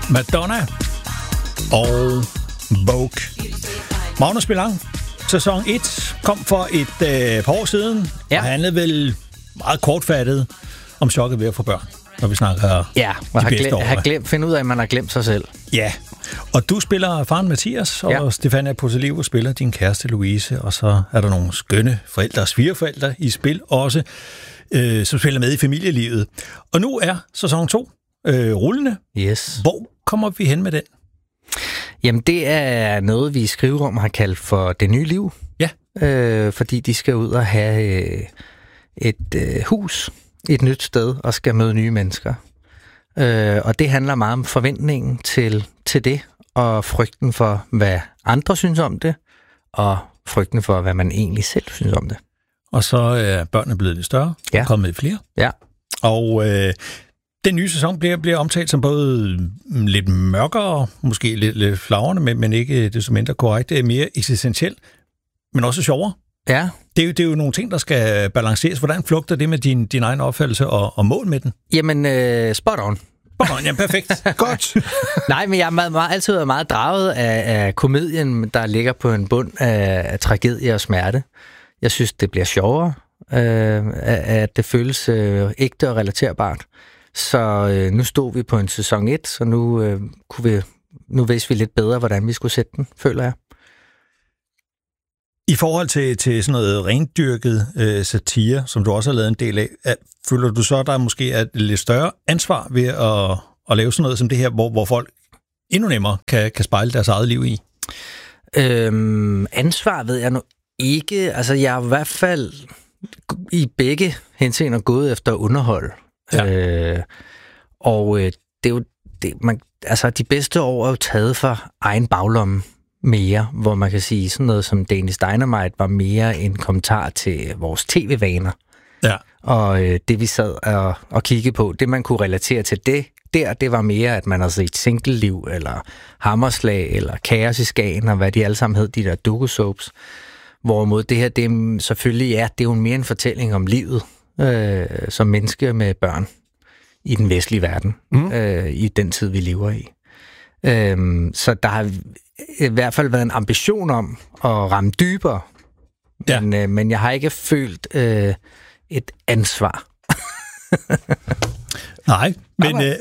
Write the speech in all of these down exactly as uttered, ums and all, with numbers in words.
Madonna og Vogue. Magnus Belang, sæson et, kom for et øh, par år siden, ja. Og handlede vel meget kortfattet om chokket ved at få børn, når vi snakker ja, de har bedste glem, år. har glemt, finde ud af, at man har glemt sig selv. Ja, og du spiller faren Mathias, og ja. Stefania Potelevo spiller din kæreste Louise, og så er der nogle skønne forældre og svigerforældre i spil også, øh, som spiller med i familielivet. Og nu er sæson to øh, rullende. Yes. Hvor kommer vi hen med den? Jamen, det er noget, vi i skriverum har kaldt for Det Nye Liv. Ja. Øh, fordi de skal ud og have øh, et øh, hus, et nyt sted, og skal møde nye mennesker. Øh, og det handler meget om forventningen til, til det, og frygten for, hvad andre synes om det, og frygten for, hvad man egentlig selv synes om det. Og så er børnene blevet lidt større, ja. Og kommet flere. Ja. Og øh, den nye sæson bliver, bliver omtalt som både lidt mørkere, måske lidt, lidt flagrende, men, men ikke desto mindre korrekt. Det er mere eksistentielt, men også sjovere. Ja. Det er, jo, det er jo nogle ting, der skal balanceres. Hvordan flugter det med din, din egen opfattelse og, og mål med den? Jamen, øh, spot on. Spot on, ja, perfekt. Godt. Nej, men jeg har meget, meget, altid været meget draget af, af komedien, der ligger på en bund af, af tragedie og smerte. Jeg synes, det bliver sjovere, øh, at det føles øh, ægte og relaterbart. Så øh, nu stod vi på en sæson et, så nu, øh, kunne vi, nu vidste vi lidt bedre, hvordan vi skulle sætte den, føler jeg. I forhold til, til sådan noget rendyrket øh, satire, som du også har lavet en del af, at, føler du så, at der måske er et lidt større ansvar ved at, at lave sådan noget som det her, hvor, hvor folk endnu nemmere kan, kan spejle deres eget liv i? Øhm, ansvar ved jeg nu ikke. Altså, jeg er i hvert fald i begge henseender gået efter underhold. Ja. Øh, og øh, det er jo det, man, altså, de bedste år er jo taget for egen baglomme mere, hvor man kan sige sådan noget som Danish Dynamite var mere en kommentar til vores tv-vaner. Ja. Og øh, det vi sad og, og kiggede på, det man kunne relatere til det, der, det var mere, at man har set Single-liv, eller Hammerslag, eller Kaos i Skagen, og hvad de alle sammen hed, de der doku-soaps. Hvorimod det her, det er selvfølgelig, ja, det er jo mere en fortælling om livet, øh, som menneske med børn i den vestlige verden, mm. øh, i den tid, vi lever i. Øh, så der har i hvert fald været en ambition om at ramme dybere, ja. men, øh, men jeg har ikke følt øh, et ansvar. Nej, men øh,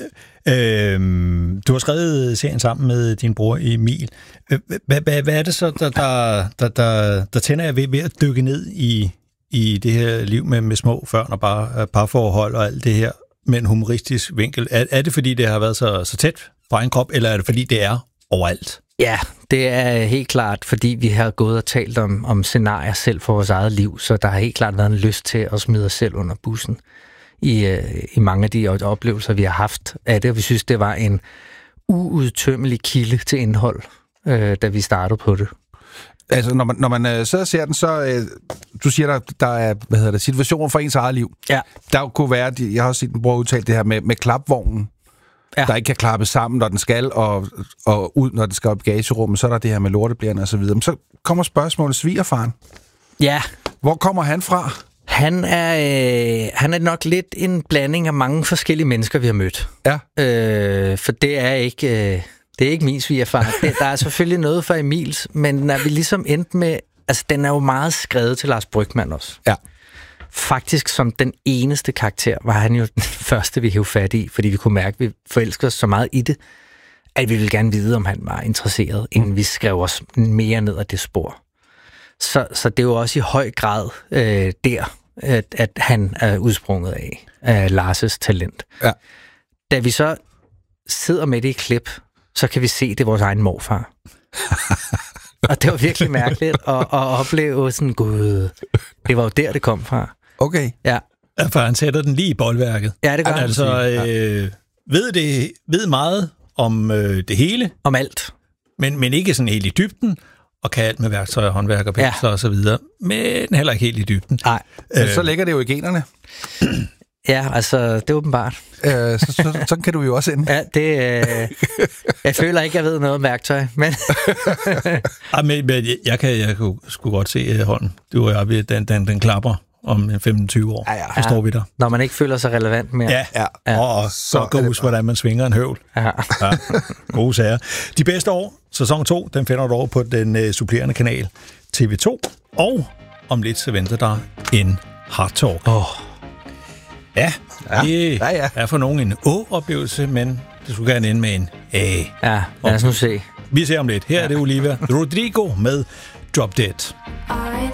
øh, du har skrevet serien sammen med din bror Emil. Hvad, hvad, hvad er det så, der, der, der, der, der tænder jeg ved, ved at dykke ned i, i det her liv med, med små børn og bare parforhold og alt det her med en humoristisk vinkel? Er, er det, fordi det har været så, så tæt på egen krop, eller er det, fordi det er overalt? Ja, det er helt klart, fordi vi har gået og talt om, om scenarier selv for vores eget liv, så der har helt klart været en lyst til at smide os selv under bussen i, i mange af de oplevelser, vi har haft af det, og vi synes, det var en uudtømmelig kilde til indhold, øh, da vi startede på det. Altså, når man, når man øh, så ser den, så... Øh, du siger, der, der er hvad hedder det, situationer for ens eget liv. Ja. Der kunne være... Jeg har også set den bror udtale det her med, med klapvognen, ja. Der ikke kan klappe sammen, når den skal, og, og ud, når den skal op i bagagerummet. Så er der det her med lorteblærerne og så videre. Men så kommer spørgsmålet, svigerfaren. Ja. Hvor kommer han fra? Han er, øh, han er nok lidt en blanding af mange forskellige mennesker, vi har mødt. Ja. Øh, for det er ikke... Øh, Det er ikke min svigerfar. Der er selvfølgelig noget for Emils, men når vi ligesom endte med... Altså, den er jo meget skrevet til Lars Brygmann også. Ja. Faktisk som den eneste karakter var han jo den første, vi hævde fat i, fordi vi kunne mærke, at vi forelskede os så meget i det, at vi ville gerne vide, om han var interesseret, inden vi skrev os mere ned ad det spor. Så, så det er jo også i høj grad øh, der, at, at han er udsprunget af, af Lars' talent. Ja. Da vi så sidder med det i klip, så kan vi se, det er vores egen morfar. Og det var virkelig mærkeligt at, at opleve sådan, gud, det var jo der, det kom fra. Okay. Ja. Ja, for han sætter den lige i boldværket. Ja, det gør han. han. Altså, øh, ved, det, ved meget om øh, det hele. Om alt. Men, men ikke sådan helt i dybden, og kan alt med værktøjer, håndværk og pensler ja. og så videre. Men heller ikke helt i dybden. Nej. Øh, så ligger det jo i generne. Ja, altså, det er åbenbart. Øh, så, så, sådan kan du jo også ende. Ja, det... Øh, jeg føler ikke, jeg ved noget om værktøj, men... ja, men, men jeg kan, jeg kunne sgu godt se, Holm, du og jeg, den, den, den klapper om femten til tyve år. Ja, ja. Så står vi der. Når man ikke føler sig relevant mere. Ja, Ja. ja. Og, og så er gå det husk, hvordan man svinger en høvl. Ja. Ja, gode sager. De bedste år, sæson to, den finder du over på den uh, supplerende kanal T V to. Og om lidt så venter der en Hard Talk. Oh. Ja, Ja. det Ja, ja. er for nogen en å-oplevelse, men det skulle gerne ende med en a. Ja, lad os nu se. Vi ser om lidt. Her er det Olivia Rodrigo med Drop Dead. I